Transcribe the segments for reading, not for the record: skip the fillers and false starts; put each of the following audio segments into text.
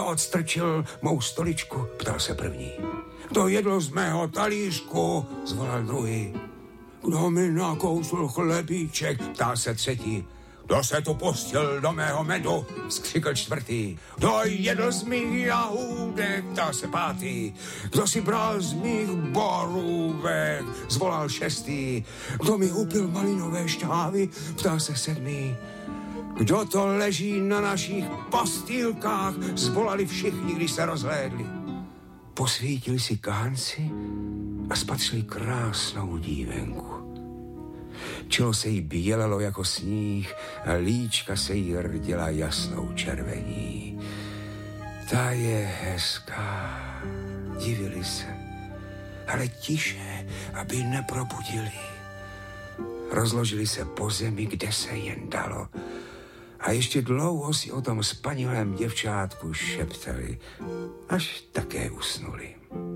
odstrčil mou stoličku? Ptal se první. Kdo jedl z mého talířku? Zvolal druhý. Kdo mi nakousl chlebíček? Ptal se třetí. Kdo se tu pustil do mého medu? Skřikl čtvrtý. Kdo jedl z mých jahůdek? Ptal se pátý. Kdo si bral z mých borůvek? Zvolal šestý. Kdo mi upil malinové šťávy? Ptal se sedmý. Kdo to leží na našich postýlkách? Zvolali všichni, když se rozhlédli. Posvítili si kánci a spatřili krásnou dívenku. Čelo se jí bělelo jako sníh a líčka se jí rděla jasnou červení. Ta je hezká, divili se, ale tiše, aby neprobudili. Rozložili se po zemi, kde se jen dalo, a ještě dlouho si o tom spanilém děvčátku šeptali, až také usnuli.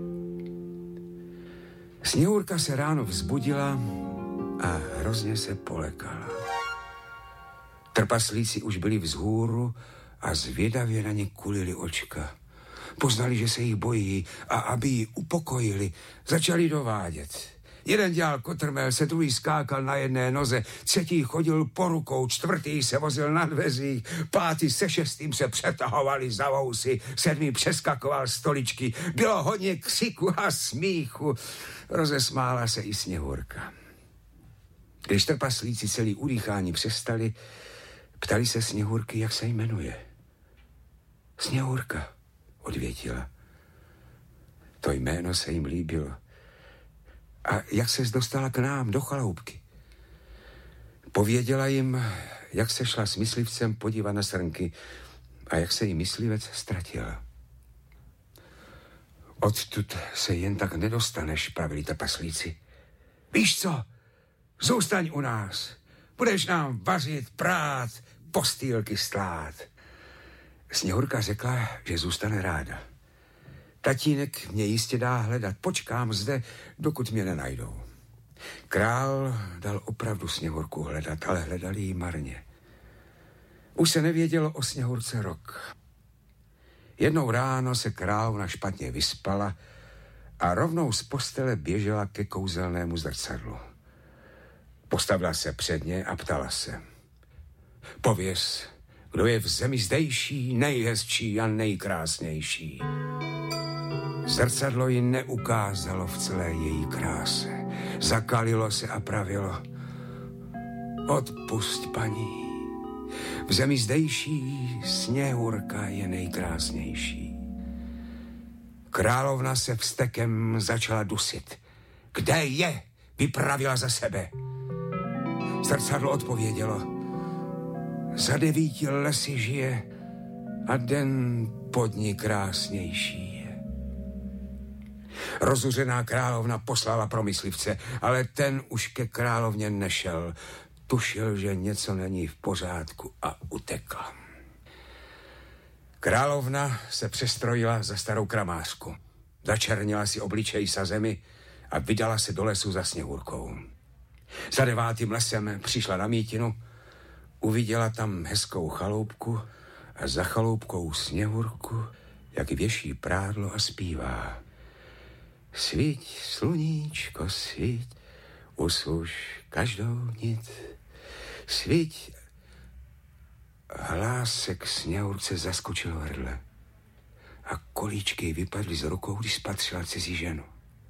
Sněhurka se ráno vzbudila a hrozně se polekala. Trpaslíci už byli vzhůru a zvědavě na ně kulili očka. Poznali, že se jich bojí, a aby ji upokojili, začali dovádět. Jeden dělal kotrmelce, druhý skákal na jedné noze, třetí chodil po rukou, čtvrtý se vozil na dvezích, pátý se šestým se přetahovali za vousy, sedmý přeskakoval stoličky. Bylo hodně křiku a smíchu. Rozesmála se i Sněhurka. Když trpaslíci celý udýchání přestali, ptali se Sněhurky, jak se jmenuje. Sněhurka, odvětila. To jméno se jim líbilo. A jak ses dostala k nám do chaloupky? Pověděla jim, jak se šla s myslivcem podívat na srnky a jak se jí myslivec ztratila. Odtud se jen tak nedostaneš, pravili trpaslíci. Víš co? Zůstaň u nás. Budeš nám vařit, prát, postýlky stlát. Sněhurka řekla, že zůstane ráda. Tatínek mě jistě dá hledat. Počkám zde, dokud mě nenajdou. Král dal opravdu Sněhurku hledat, ale hledali ji marně. Už se nevědělo o Sněhurce rok. Jednou ráno se královna špatně vyspala a rovnou z postele běžela ke kouzelnému zrcadlu. Postavila se před ně a ptala se. Pověz, kdo je v zemi zdejší, nejhezčí a nejkrásnější. Zrcadlo ji neukázalo v celé její kráse. Zakalilo se a pravilo. Odpusť, paní. V zemi zdejší Sněhurka je nejkrásnější. Královna se vztekem začala dusit. Kde je? Vypravila za sebe. Zrcadlo odpovědělo. Za 9 lesy žije a den pod ní krásnější je. Rozuřená královna poslala pro myslivce, ale ten už ke královně nešel. Tušil, že něco není v pořádku a utekl. Královna se přestrojila za starou kramářku. Začernila si obličej sa zemi a vydala se do lesu za Sněhurkou. Za 9. lesem přišla na mítinu, uviděla tam hezkou chaloupku a za chaloupkou Sněhurku, jak věší prádlo a zpívá. Svíť, sluníčko, svíť, usuš každou nit. Svíť. Hlásek Sněhurce zaskočil v hrdle a kolíčky vypadly z rukou, když spatřila cizí ženu.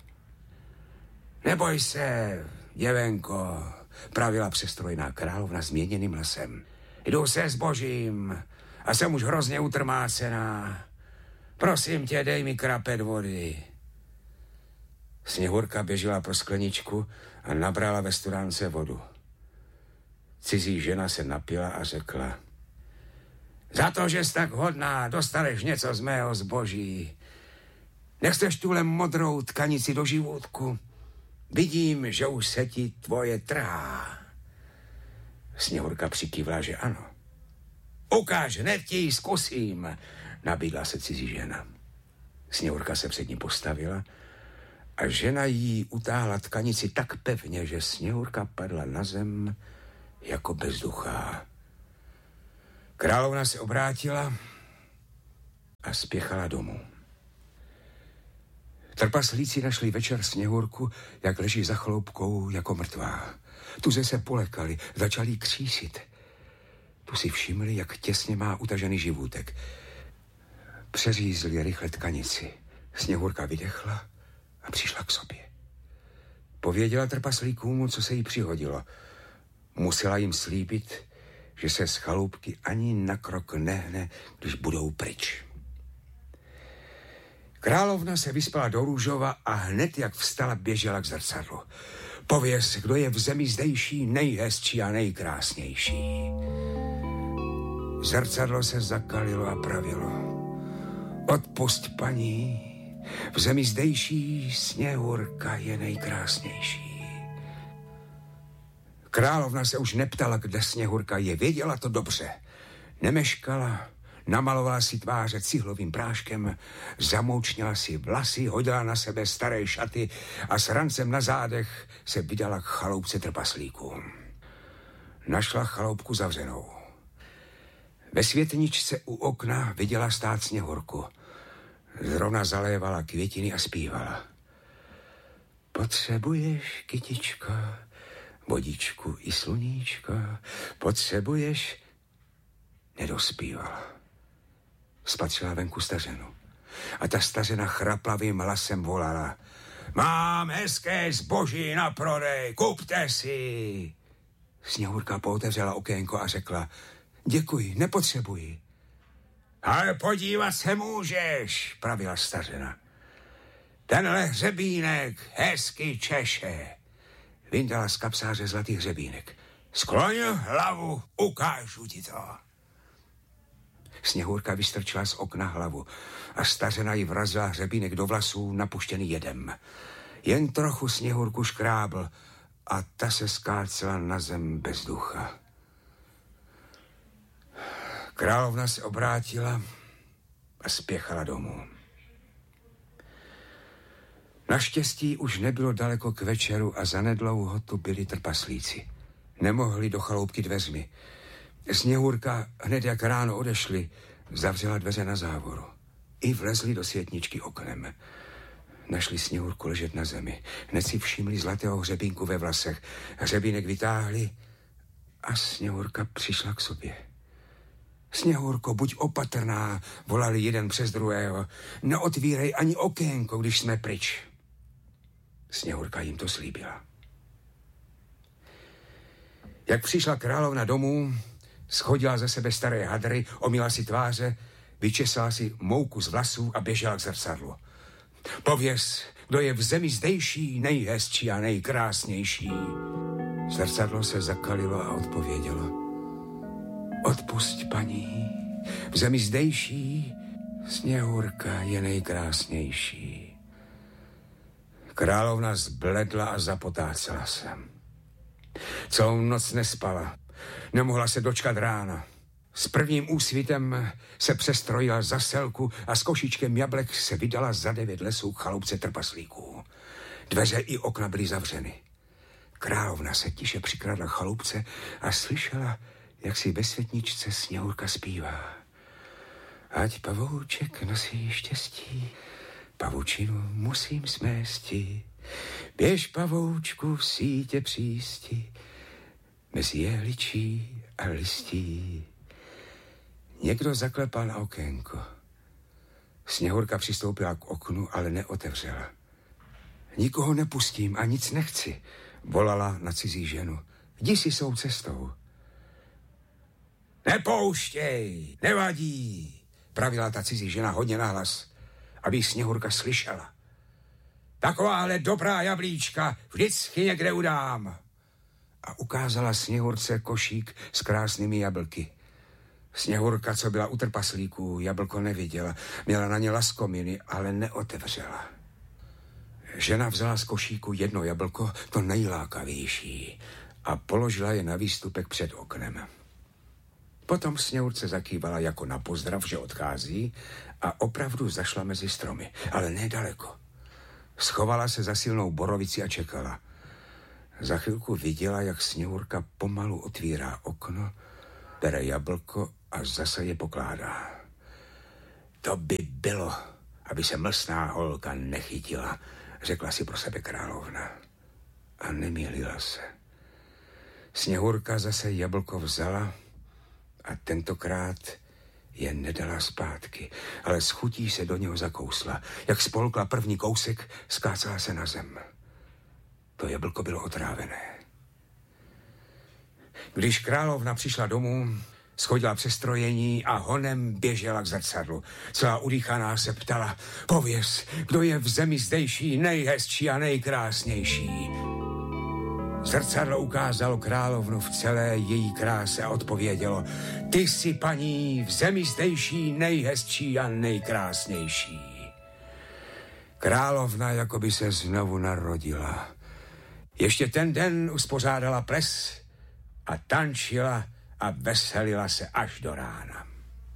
Neboj se, děvenko, pravila přestrojná královna změněným hlasem. Jdu se zbožím a jsem už hrozně utrmácená. Prosím tě, dej mi krapet vody. Sněhurka běžela pro skleničku a nabrala ve studánce vodu. Cizí žena se napila a řekla. Za to, že jsi tak hodná, dostaneš něco z mého zboží. Nechceš tuhle modrou tkanici do živůtku? Vidím, že už se ti tvoje trhá. Sněhurka přikývla, že ano. Ukáž, hned ti ji zkusím, nabídla se cizí žena. Sněhurka se před ní postavila a žena jí utáhla tkanici tak pevně, že Sněhurka padla na zem jako bezduchá. Královna se obrátila a spěchala domů. Trpaslíci našli večer Sněhurku, jak leží za chloupkou jako mrtvá. Tuze se polekali, začali jí křísit. Tu si všimli, jak těsně má utažený živůtek. Přeřízli rychle tkanici. Sněhurka vydechla a přišla k sobě. Pověděla trpaslíkům, co se jí přihodilo. Musela jim slíbit, že se z chaloupky ani na krok nehne, když budou pryč. Královna se vyspala do růžova a hned, jak vstala, běžela k zrcadlu. Pověz, kdo je v zemi zdejší nejhezčí a nejkrásnější. Zrcadlo se zakalilo a pravilo. Odpusť, paní, v zemi zdejší Sněhurka je nejkrásnější. Královna se už neptala, kde Sněhurka je, věděla to dobře. Nemeškala, namalovala si tváře cihlovým práškem, zamoučnila si vlasy, hodila na sebe staré šaty a s rancem na zádech se vydala k chaloupce trpaslíků. Našla chaloupku zavřenou. Ve světničce u okna viděla stát Sněhurku. Zrovna zalévala květiny a zpívala. Potřebuješ, kytičko, vodičku i sluníčko, potřebuješ... Nedospívala. Spatřila venku stařenu. A ta stařena chraplavým hlasem volala. Mám hezké zboží na prodej, kupte si. Sněhurka pootevřela okénko a řekla. Děkuji, nepotřebuji. Ale podívat se můžeš, pravila stařena. Tenhle hřebínek hezky češe. Vyndala z kapsáře zlatý hřebínek. Skloň hlavu, ukážu ti to. Sněhurka vystrčila z okna hlavu a stařena jí vrazila hřebínek do vlasů napuštěný jedem. Jen trochu Sněhurku škrábl a ta se skácela na zem bez ducha. Královna se obrátila a spěchala domů. Naštěstí už nebylo daleko k večeru a zanedlouho tu byli trpaslíci. Nemohli do chaloupky dveřmi. Sněhurka, hned jak ráno odešli, zavřela dveře na závoru. I vlezli do světničky oknem. Našli Sněhurku ležet na zemi. Hned si všimli zlatého hřebínku ve vlasech. Hřebínek vytáhli a Sněhurka přišla k sobě. Sněhurko, buď opatrná, volali jeden přes druhého. Neotvírej ani okénko, když jsme pryč. Sněhurka jim to slíbila. Jak přišla královna domů, schodila ze sebe staré hadry, omyla si tváře, vyčesala si mouku z vlasů a běžela k zrcadlu. Pověz, kdo je v zemi zdejší nejhezčí a nejkrásnější. Zrcadlo se zakalilo a odpovědělo. Odpusť, paní, v zemi zdejší Sněhurka je nejkrásnější. Královna zbledla a zapotácela se. Celou noc nespala. Nemohla se dočkat rána. S prvním úsvitem se přestrojila za selku a s košíčkem jablek se vydala za 9 lesů k chaloupce trpaslíků. Dveře i okna byly zavřeny. Královna se tiše přikradla k chaloupce a slyšela, jak si ve světničce Sněhurka zpívá. Ať pavouček nosí štěstí, pavučinu musím smésti. Běž, pavoučku, v sítě přísti, mezi jehličí a listí. Někdo zaklepal na okénko. Sněhurka přistoupila k oknu, ale neotevřela. Nikoho nepustím a nic nechci, volala na cizí ženu. Jdi si svou cestou. Nepouštěj, nevadí, pravila ta cizí žena hodně nahlas, aby Sněhurka slyšela. Takováhle dobrá jablíčka vždycky někde udám. A ukázala Sněhurce košík s krásnými jablky. Sněhurka, co byla u trpaslíků, jablko neviděla. Měla na ně laskominy, ale neotevřela. Žena vzala z košíku jedno jablko, to nejlákavější, a položila je na výstupek před oknem. Potom Sněhurce zakývala jako na pozdrav, že odchází, a opravdu zašla mezi stromy, ale nedaleko. Schovala se za silnou borovici a čekala. Za chvilku viděla, jak Sněhurka pomalu otvírá okno, bere jablko a zase je pokládá. To by bylo, aby se mlsná holka nechytila, řekla si pro sebe královna. A nemýlila se. Sněhurka zase jablko vzala a tentokrát je nedala zpátky, ale s chutí se do něho zakousla. Jak spolkla první kousek, skácela se na zem. To jablko bylo otrávené. Když královna přišla domů, schodila přestrojení a honem běžela k zrcadlu. Celá udýchaná se ptala, pověz, kdo je v zemi zdejší nejhezčí a nejkrásnější. Zrcadlo ukázalo královnu v celé její kráse a odpovědělo, ty jsi, paní, v zemi zdejší nejhezčí a nejkrásnější. Královna jakoby se znovu narodila. Ještě ten den uspořádala ples a tančila a veselila se až do rána.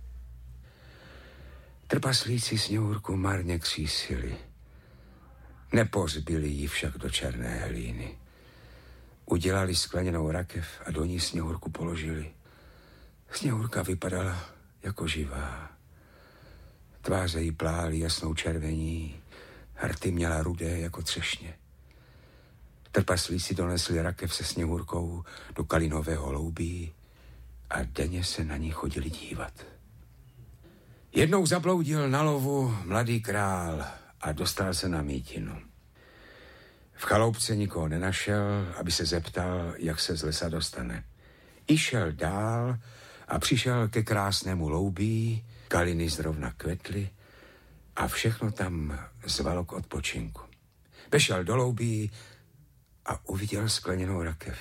Trpaslíci Sněhurku marně křísili. Nepozbili ji však do černé hlíny. Udělali skleněnou rakev a do ní Sněhurku položili. Sněhurka vypadala jako živá. Tváře jí plály jasnou červení, hrty měla rudé jako třešně. Trpaslíci donesli rakev se Sněhurkou do kalinového hloubí a denně se na ní chodili dívat. Jednou zabloudil na lovu mladý král a dostal se na mýtinu. V chaloupce nikoho nenašel, aby se zeptal, jak se z lesa dostane. I šel dál a přišel ke krásnému loubí, kaliny zrovna kvetly a všechno tam zvalo k odpočinku. Vešel do loubí a uviděl skleněnou rakev.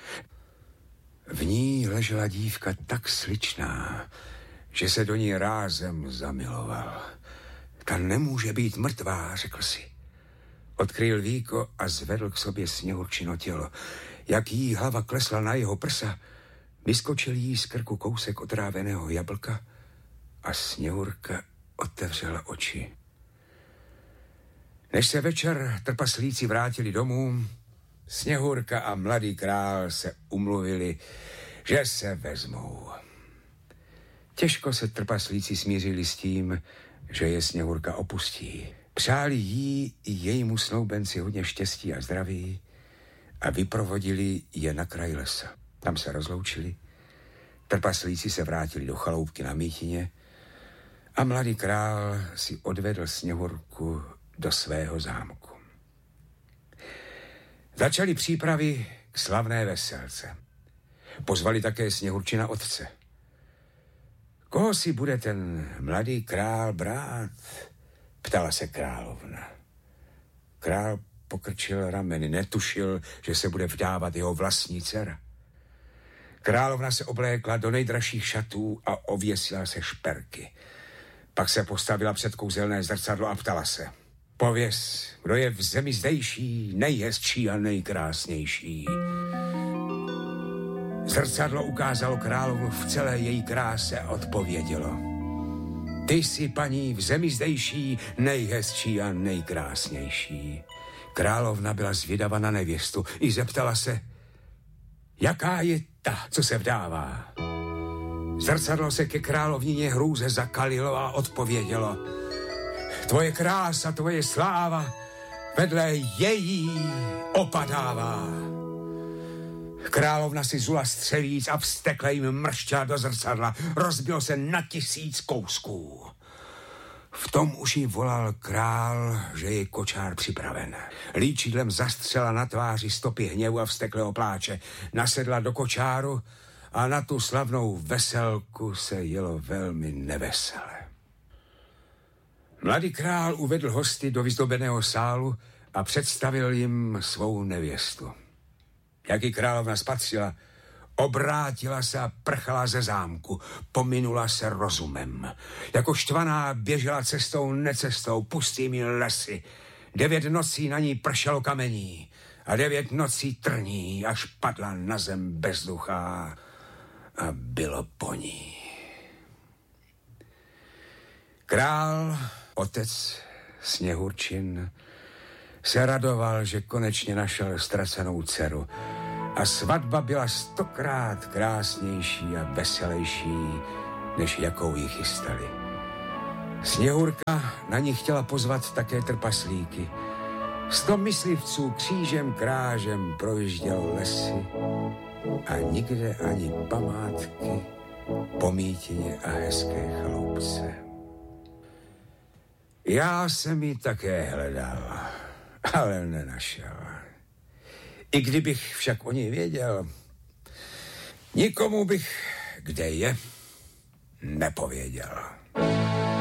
V ní ležela dívka tak sličná, že se do ní rázem zamiloval. Ta nemůže být mrtvá, řekl si. Odkryl víko a zvedl k sobě Sněhurčino tělo. Jak jí hlava klesla na jeho prsa, vyskočil jí z krku kousek otráveného jablka a Sněhurka otevřela oči. Než se večer trpaslíci vrátili domů, Sněhurka a mladý král se umluvili, že se vezmou. Těžko se trpaslíci smířili s tím, že je Sněhurka opustí. Přáli jí i jejímu snoubenci hodně štěstí a zdraví a vyprovodili je na kraj lesa. Tam se rozloučili, trpaslíci se vrátili do chaloupky na Mítině a mladý král si odvedl Sněhurku do svého zámku. Začali přípravy k slavné veselce. Pozvali také Sněhurčina otce. Koho si bude ten mladý král brát? Ptala se královna. Král pokrčil rameny, netušil, že se bude vdávat jeho vlastní dcera. Královna se oblékla do nejdražších šatů a ověsila se šperky. Pak se postavila před kouzelné zrcadlo a ptala se. Pověz, kdo je v zemi zdejší, nejhezčí a nejkrásnější. Zrcadlo ukázalo královnu v celé její kráse a odpovědělo. Ty jsi, paní, v zemi zdejší, nejhezčí a nejkrásnější. Královna byla zvědava na nevěstu i zeptala se, jaká je ta, co se vdává. Zrcadlo se ke královnině hrůze zakalilo a odpovědělo. Tvoje krása, tvoje sláva vedle její opadává. Královna si zula střevíc a vztekle jim mršťala do zrcadla. Rozbilo se na 1000 kousků. V tom už jí volal král, že je kočár připraven. Líčidlem zastřela na tváři stopy hněvu a vzteklého pláče. Nasedla do kočáru a na tu slavnou veselku se jelo velmi nevesele. Mladý král uvedl hosty do vyzdobeného sálu a představil jim svou nevěstu. Jak ji královna spatřila, obrátila se a prchala ze zámku, pominula se rozumem. Jako štvaná běžela cestou necestou, pustými lesy. 9 nocí na ní pršelo kamení a 9 nocí trní, až padla na zem bezduchá a bylo po ní. Král, otec Sněhurčin, se radoval, že konečně našel ztracenou dceru a svatba byla 100krát krásnější a veselější, než jakou ji chystali. Sněhurka na ní chtěla pozvat také trpaslíky. 100 myslivců křížem krážem projížděl lesy a nikde ani památky po mítině a hezké chaloupce. Já jsem ji také hledal, ale nenašel. I kdybych však o ní věděl, nikomu bych, kde je, nepověděl.